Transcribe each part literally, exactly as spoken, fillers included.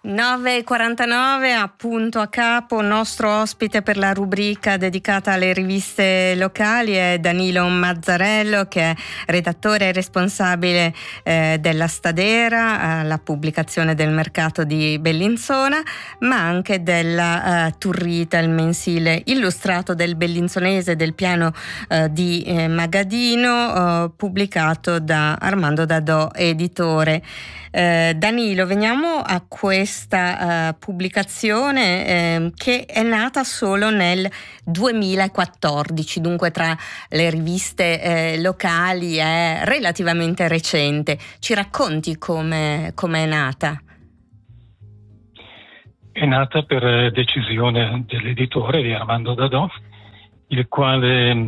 nove e quarantanove, appunto a capo. Nostro ospite per la rubrica dedicata alle riviste locali è Danilo Mazzarello, che è redattore e responsabile eh, della Stadera, eh, la pubblicazione del mercato di Bellinzona, ma anche della eh, Turrita, il mensile illustrato del bellinzonese del piano eh, di eh, Magadino, eh, pubblicato da Armando Dadò, editore. Eh, Danilo, veniamo a questa uh, pubblicazione eh, che è nata solo nel duemilaquattordici, dunque tra le riviste eh, locali è relativamente recente. Ci racconti come è nata? È nata per decisione dell'editore, di Armando Dadò, il quale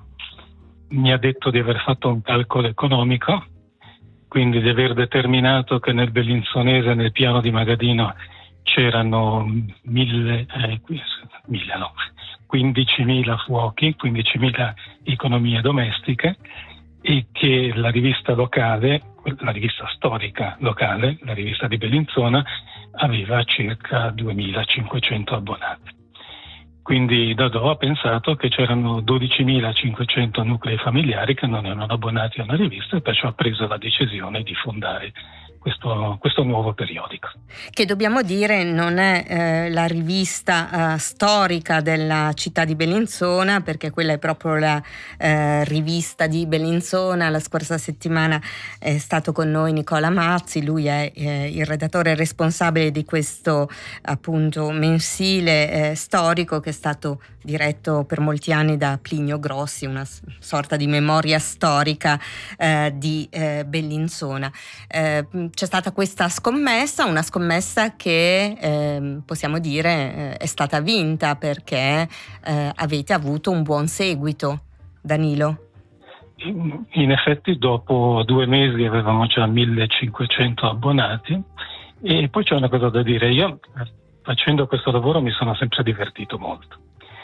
mi ha detto di aver fatto un calcolo economico, quindi di aver determinato che nel bellinzonese, nel piano di Magadino, c'erano mille, eh, mille no, quindicimila fuochi, quindicimila economie domestiche, e che la rivista locale, la rivista storica locale, la rivista di Bellinzona, aveva circa duemilacinquecento abbonati. Quindi Dadò ha pensato che c'erano dodicimilacinquecento nuclei familiari che non erano abbonati a una rivista, e perciò ha preso la decisione di fondare questo, questo nuovo periodico. Che dobbiamo dire non è eh, la rivista eh, storica della città di Bellinzona, perché quella è proprio la eh, rivista di Bellinzona. La scorsa settimana è stato con noi Nicola Mazzi, lui è eh, il redattore responsabile di questo appunto mensile eh, storico, che è stato diretto per molti anni da Plinio Grossi, una sorta di memoria storica eh, di eh, Bellinzona. Eh, c'è stata questa scommessa, una scommessa che eh, possiamo dire eh, è stata vinta, perché eh, avete avuto un buon seguito, Danilo. In, in effetti dopo due mesi avevamo già millecinquecento abbonati, e poi c'è una cosa da dire: io facendo questo lavoro mi sono sempre divertito molto,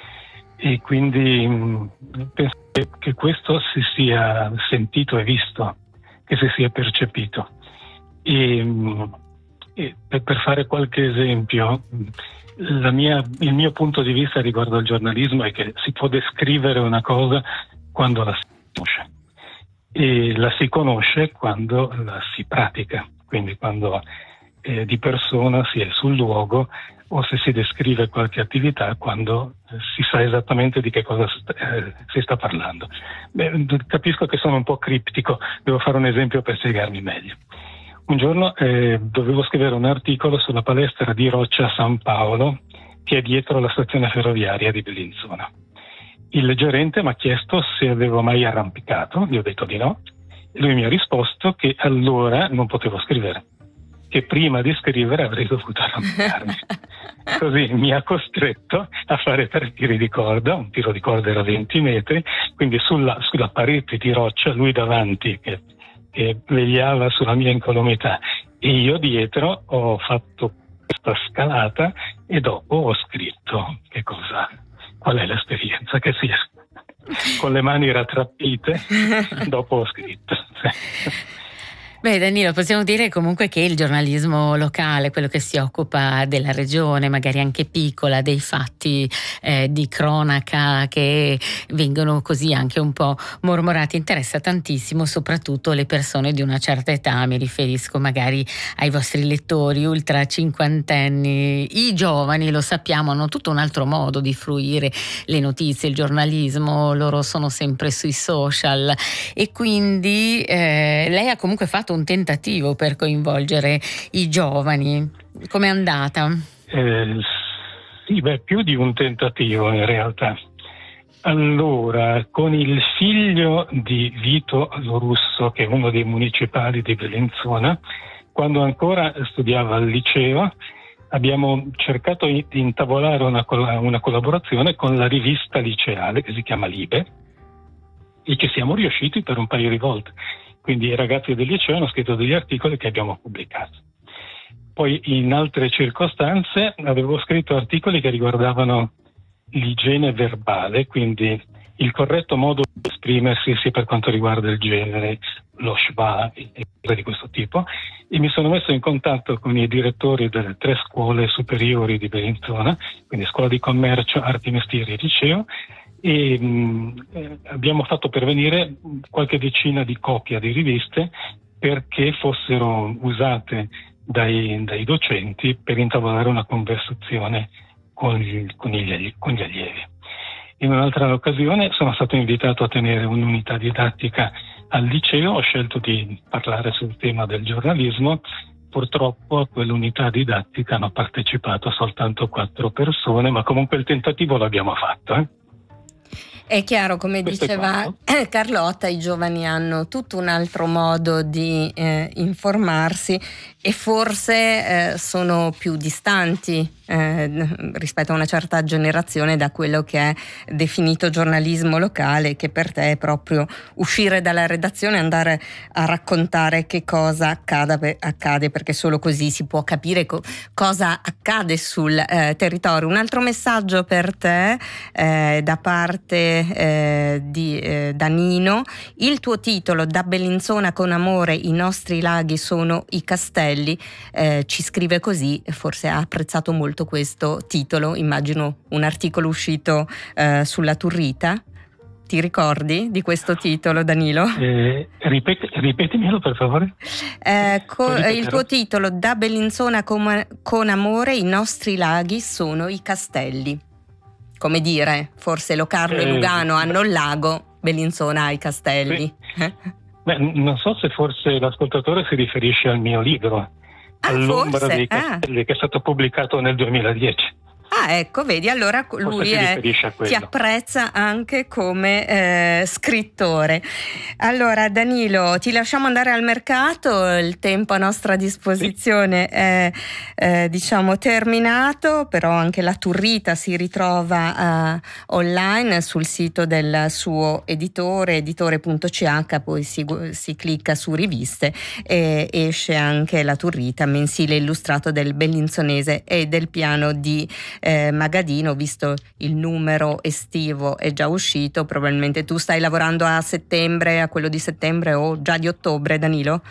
e quindi mh, penso che questo si sia sentito e visto, che si sia percepito. E, mh, e per, per fare qualche esempio, la mia, il mio punto di vista riguardo al giornalismo è che si può descrivere una cosa quando la si conosce, e la si conosce quando la si pratica, quindi quando eh, di persona si è sul luogo, o se si descrive qualche attività quando eh, si sa esattamente di che cosa sta, eh, si sta parlando. Beh, capisco che sono un po' criptico, devo fare un esempio per spiegarmi meglio. Un giorno eh, dovevo scrivere un articolo sulla palestra di Roccia San Paolo, che è dietro la stazione ferroviaria di Bellinzona. Il gerente mi ha chiesto se avevo mai arrampicato, gli ho detto di no, e lui mi ha risposto che allora non potevo scrivere, che prima di scrivere avrei dovuto arrampicarmi. Così mi ha costretto a fare tre tiri di corda, un tiro di corda era venti metri, quindi sulla, sulla parete di roccia, lui davanti che, che vegliava sulla mia incolumità, e io dietro ho fatto questa scalata, e dopo ho scritto che cosa, qual è l'esperienza che sia. Con le mani rattrappite, dopo ho scritto. Beh, Danilo, possiamo dire comunque che il giornalismo locale, quello che si occupa della regione, magari anche piccola, dei fatti eh, di cronaca che vengono così anche un po' mormorati, interessa tantissimo soprattutto le persone di una certa età. Mi riferisco magari ai vostri lettori ultra cinquantenni. I giovani, lo sappiamo, hanno tutto un altro modo di fruire le notizie, il giornalismo, loro sono sempre sui social, e quindi eh, lei ha comunque fatto un tentativo per coinvolgere i giovani. Com'è andata? Eh, sì, beh, più di un tentativo in realtà. Allora, con il figlio di Vito Lorusso, che è uno dei municipali di Bellinzona, quando ancora studiava al liceo, abbiamo cercato di intavolare una, una collaborazione con la rivista liceale che si chiama Libe, e ci siamo riusciti per un paio di volte. Quindi i ragazzi del liceo hanno scritto degli articoli che abbiamo pubblicato. Poi in altre circostanze avevo scritto articoli che riguardavano l'igiene verbale, quindi il corretto modo di esprimersi sia per quanto riguarda il genere, lo schwa e cose di questo tipo, e mi sono messo in contatto con i direttori delle tre scuole superiori di Bellinzona, quindi scuola di commercio, arti, mestieri e liceo, e mh, eh, abbiamo fatto pervenire qualche decina di copie di riviste perché fossero usate dai, dai docenti per intavolare una conversazione con gli, con gli, con gli allievi. In un'altra occasione sono stato invitato a tenere un'unità didattica al liceo, ho scelto di parlare sul tema del giornalismo. Purtroppo a quell'unità didattica hanno partecipato soltanto quattro persone, ma comunque il tentativo l'abbiamo fatto. Eh? È chiaro, come Questo diceva Carlotta, i giovani hanno tutto un altro modo di eh, informarsi e forse eh, sono più distanti eh, rispetto a una certa generazione da quello che è definito giornalismo locale, che per te è proprio uscire dalla redazione e andare a raccontare che cosa accada, accade, perché solo così si può capire co- cosa accade sul eh, territorio. Un altro messaggio per te eh, da parte Eh, di eh, Danilo: il tuo titolo "Da Bellinzona con amore, i nostri laghi sono i castelli", eh, ci scrive così, forse ha apprezzato molto questo titolo, immagino un articolo uscito eh, sulla Turrita. Ti ricordi di questo titolo, Danilo? Eh, ripeti, ripetimelo per favore. Eh, co- il tuo titolo "Da Bellinzona con, con amore, i nostri laghi sono i castelli". Come dire, forse Locarno eh, e Lugano hanno il lago, Bellinzona ha i castelli. Sì. Eh? Beh, non so se forse l'ascoltatore si riferisce al mio libro, ah, All'ombra forse? dei castelli, ah. che è stato pubblicato nel duemiladieci. Ah, ecco, vedi, allora lui è, ti apprezza anche come eh, scrittore. Allora, Danilo, ti lasciamo andare al mercato, il tempo a nostra disposizione sì. è eh, diciamo terminato, però anche la Turrita si ritrova eh, online sul sito del suo editore, editore punto c h, poi si, si clicca su riviste e esce anche la Turrita, mensile illustrato del bellinzonese e del piano di Eh, Magadino. Visto il numero estivo è già uscito, probabilmente tu stai lavorando a settembre, a quello di settembre o già di ottobre, Danilo?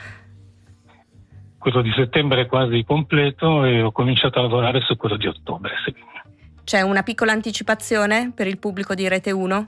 Quello di settembre è quasi completo e ho cominciato a lavorare su quello di ottobre, sì. C'è una piccola anticipazione per il pubblico di Rete uno?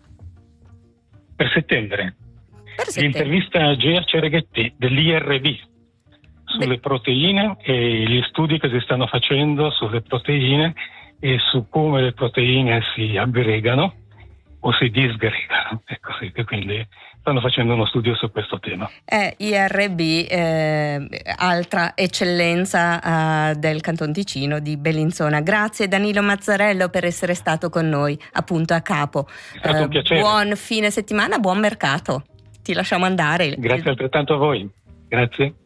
Per settembre? Per settembre. L'intervista a Gea Cereghetti dell'I R B sulle Beh. proteine e gli studi che si stanno facendo sulle proteine e su come le proteine si aggregano o si disgregano, ecco, sì, quindi stanno facendo uno studio su questo tema. È I R B, eh, altra eccellenza eh, del Canton Ticino, di Bellinzona. Grazie Danilo Mazzarello per essere stato con noi, appunto a capo. È stato eh, un piacere. Buon fine settimana, buon mercato. Ti lasciamo andare. Grazie altrettanto a voi. Grazie.